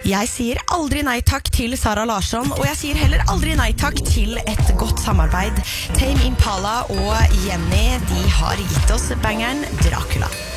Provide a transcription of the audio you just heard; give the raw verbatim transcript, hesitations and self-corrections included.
Jeg sier aldri nei takk til Sara Larsson, og jeg sier heller aldri nei takk til et godt samarbeid. Tame Impala og Jenny, de har gitt oss bangeren Dracula.